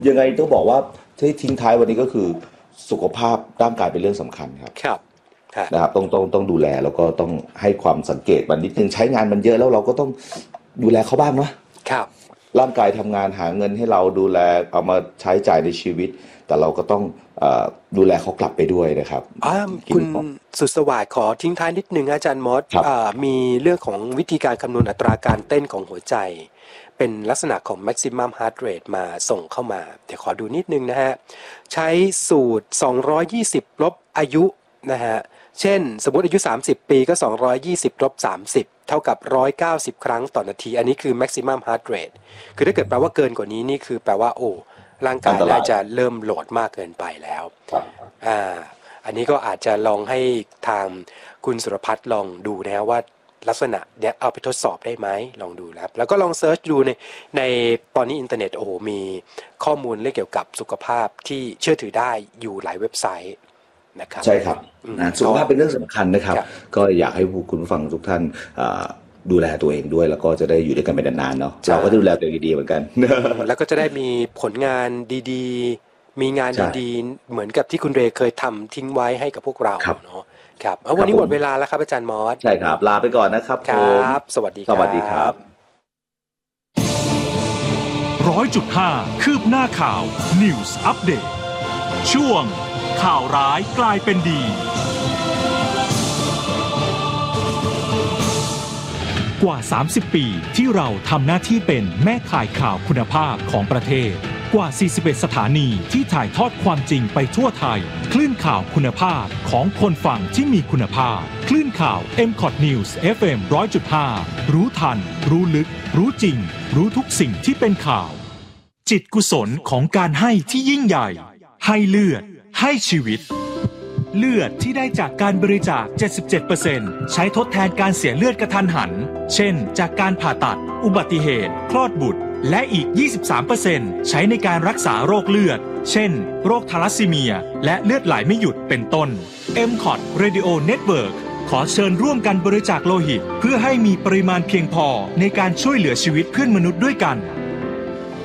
ยังไงต้องบอกว่าที่ทิ้งท้ายวันนี้ก็คือสุขภาพร่างกายเป็นเรื่องสำคัญครับครับนะครับต้องดูแลแล้วก็ต้องให้ความสังเกตมันนิดนึงใช้งานมันเยอะแล้วเราก็ต้องดูแลเขาบ้างนะครับร่างกายทำงานหาเงินให้เราดูแลเอามาใช้จ่ายในชีวิตแต่เราก็ต้องดูแลเขากลับไปด้วยนะครับคุณสุสวัสดิ์ขอทิ้งท้ายนิดนึงอาจารย์มอสมีเรื่องของวิธีการคำนวณอัตราการเต้นของหัวใจเป็นลักษณะของ maximum heart rate มาส่งเข้ามาเดี๋ยวขอดูนิดนึงนะฮะใช้สูตร220ลบอายุนะฮะเช่นสมมติอายุ30ปีก็220ลบ30เท่ากับ190ครั้งต่อนาทีอันนี้คือ maximum heart rate คือถ้าเกิดแปลว่าเกินกว่านี้นี่คือแปลว่าโอ้ร่างกายน่าจะเริ่มโหลดมากเกินไปแล้วอันนี้ก็อาจจะลองให้ทางคุณสุรพัฒน์ลองดูนะว่าลักษณะเนี้ยเอาไปทดสอบได้ไหมลองดูแล้วก็ลองเซิร์ชดูในตอนนี้อินเทอร์เน็ตโอ้โหมีข้อมูลเรื่องเกี่ยวกับสุขภาพที่เชื่อถือได้อยู่หลายเว็บไซต์นะครับใช่ครับสุขภาพเป็นเรื่องสำคัญนะครับก็อยากให้คุณผู้ฟังทุกท่านดูแลตัวเองด้วยแล้วก็จะได้อยู่ด้วยกันไปนานๆเนาะเราก็จะดูแลตัวเองดีเหมือนกันแล้วก็จะได้มีผลงานดีๆมีงานดีๆเหมือนกับที่คุณเรย์เคยทำทิ้งไว้ให้กับพวกเราเนาะครับวันนี้หมดเวลาแล้วครับอาจารย์มอสใช่ครับลาไปก่อนนะครับครับสวัสดีครับ 100.5 คืบหน้าข่าว News Update ช่วงข่าวร้ายกลายเป็นดีกว่า30ปีที่เราทำหน้าที่เป็นแม่ข่ายข่าวคุณภาพของประเทศกว่า41สถานีที่ถ่ายทอดความจริงไปทั่วไทยคลื่นข่าวคุณภาพของคนฟังที่มีคุณภาพคลื่นข่าว MCOT News FM 100.5 รู้ทันรู้ลึกรู้จริงรู้ทุกสิ่งที่เป็นข่าวจิตกุศลของการให้ที่ยิ่งใหญ่ให้เลือดให้ชีวิตเลือดที่ได้จากการบริจาค 77% ใช้ทดแทนการเสียเลือดกระทันหันเช่นจากการผ่าตัดอุบัติเหตุคลอดบุตรและอีก 23% ใช้ในการรักษาโรคเลือดเช่นโรคทาลัสซีเมียและเลือดไหลไม่หยุดเป็นต้น MCOT Radio Network ขอเชิญร่วมกันบริจาคโลหิตเพื่อให้มีปริมาณเพียงพอในการช่วยเหลือชีวิตเพื่อนมนุษย์ด้วยกัน